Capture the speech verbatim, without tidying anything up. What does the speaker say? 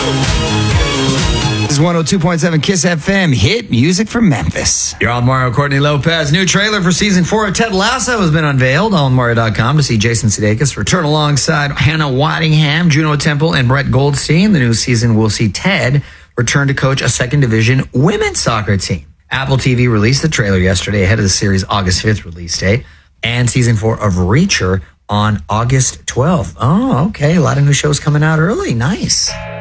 This is one oh two point seven Kiss F M, hit music from Memphis. You're on Mario Courtney Lopez. New trailer for season four of Ted Lasso has been unveiled on Mario dot com to see Jason Sudeikis return alongside Hannah Waddingham, Juno Temple, and Brett Goldstein. The new season will see Ted return to coach a second division women's soccer team. Apple T V released the trailer yesterday ahead of the series' August fifth release date, and season four of Reacher on August twelfth. Oh, okay. A lot of new shows coming out early. Nice.